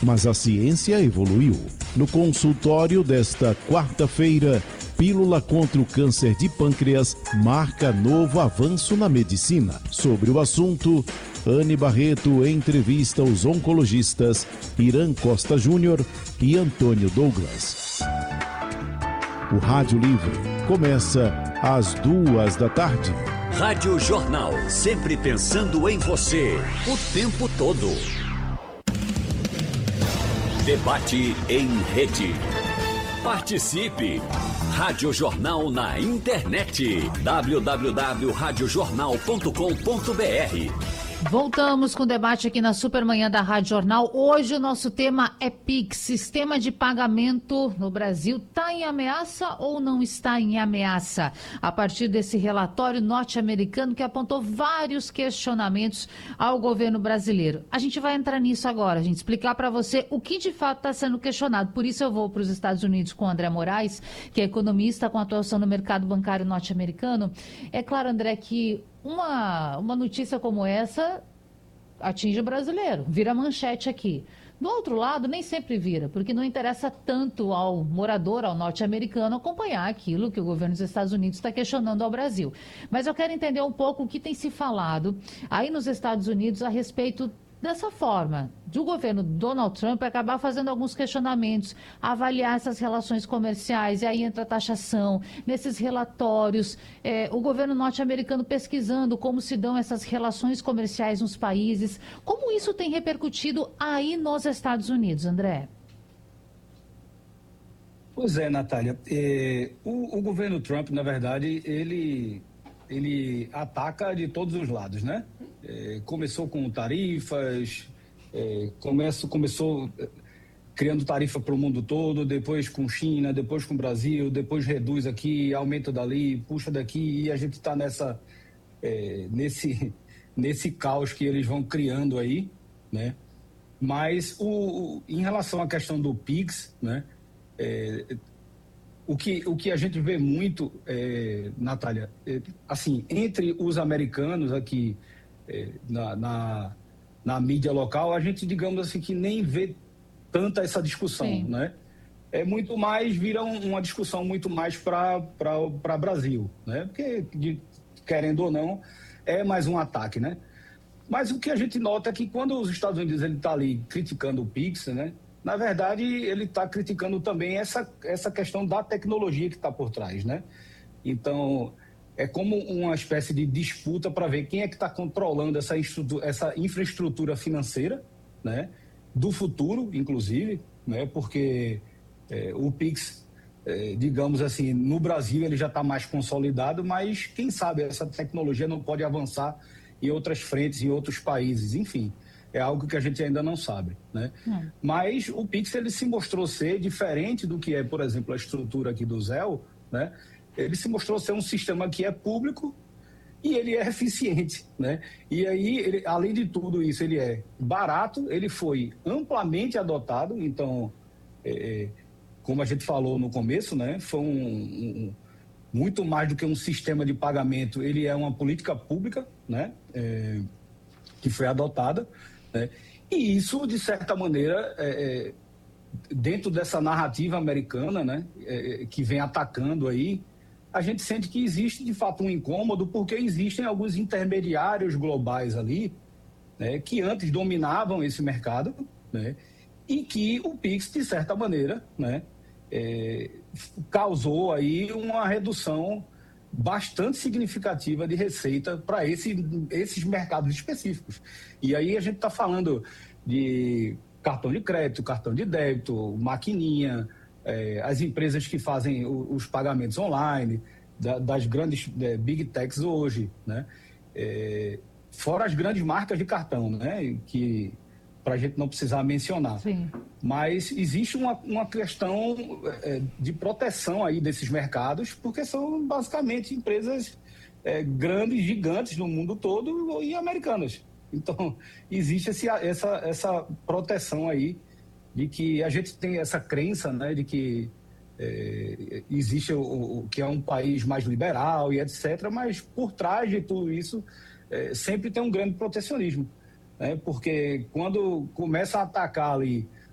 mas a ciência evoluiu. No consultório desta quarta-feira, pílula contra o câncer de pâncreas marca novo avanço na medicina. Sobre o assunto, Anne Barreto entrevista os oncologistas Irã Costa Júnior e Antônio Douglas. O Rádio Livre começa às 14h. Rádio Jornal, sempre pensando em você, o tempo todo. Debate em rede. Participe! Rádio Jornal na internet. www.radiojornal.com.br. Voltamos com o debate aqui na Supermanhã da Rádio Jornal. Hoje o nosso tema é Pix. Sistema de pagamento no Brasil está em ameaça ou não está em ameaça? A partir desse relatório norte-americano que apontou vários questionamentos ao governo brasileiro. A gente vai entrar nisso agora, a gente explicar para você o que de fato está sendo questionado. Por isso eu vou para os Estados Unidos com o André Moraes, que é economista com atuação no mercado bancário norte-americano. É claro, André, que uma notícia como essa atinge o brasileiro, vira manchete aqui. Do outro lado, nem sempre vira, porque não interessa tanto ao morador, ao norte-americano, acompanhar aquilo que o governo dos Estados Unidos está questionando ao Brasil. Mas eu quero entender um pouco o que tem se falado aí nos Estados Unidos a respeito dessa forma, do governo Donald Trump acabar fazendo alguns questionamentos, avaliar essas relações comerciais, e aí entra a taxação, nesses relatórios, o governo norte-americano pesquisando como se dão essas relações comerciais nos países. Como isso tem repercutido aí nos Estados Unidos, André? Pois é, Natália. O governo Trump, na verdade, ele ataca de todos os lados, né? Começou com tarifas, começou criando tarifa para o mundo todo, depois com China, depois com o Brasil, depois reduz aqui, aumenta dali, puxa daqui, e a gente está nesse caos que eles vão criando aí, né? Mas em relação à questão do PIX, né? O que a gente vê muito, Natália, assim, entre os americanos aqui, na mídia local, a gente, digamos assim, que nem vê tanta essa discussão, sim, né? Muito mais, vira uma discussão muito mais para Brasil, né? Porque, querendo ou não, é mais um ataque, né? Mas o que a gente nota é que quando os Estados Unidos está ali criticando o PIX, né? Na verdade, ele está criticando também essa questão da tecnologia que está por trás, né? Então, é como uma espécie de disputa para ver quem é que está controlando essa infraestrutura financeira, né? Do futuro, inclusive, né? Porque o PIX, digamos assim, no Brasil ele já está mais consolidado, mas quem sabe essa tecnologia não pode avançar em outras frentes, em outros países, enfim. É algo que a gente ainda não sabe, né? Mas o PIX, ele se mostrou ser diferente do que é, por exemplo, a estrutura aqui do Zelle, né? Ele se mostrou ser um sistema que é público e ele é eficiente, né? E aí, além de tudo isso, ele é barato, ele foi amplamente adotado, então, como a gente falou no começo, né? Foi muito mais do que um sistema de pagamento, ele é uma política pública, né? Que foi adotada, né? E isso, de certa maneira, dentro dessa narrativa americana, né? Que vem atacando aí, a gente sente que existe, de fato, um incômodo, porque existem alguns intermediários globais ali, né? Que antes dominavam esse mercado, né? E que o PIX, de certa maneira, né? Causou aí uma redução bastante significativa de receita para esses mercados específicos. E aí a gente está falando de cartão de crédito, cartão de débito, maquininha, as empresas que fazem os pagamentos online, das grandes big techs hoje, né? Fora as grandes marcas de cartão, né? Que para a gente não precisar mencionar. Sim. Mas existe uma questão de proteção aí desses mercados, porque são basicamente empresas grandes, gigantes no mundo todo e americanas. Então, existe essa proteção aí de que a gente tem essa crença, né, de que existe que é um país mais liberal e etc., mas por trás de tudo isso sempre tem um grande protecionismo. Porque quando começa a atacar ali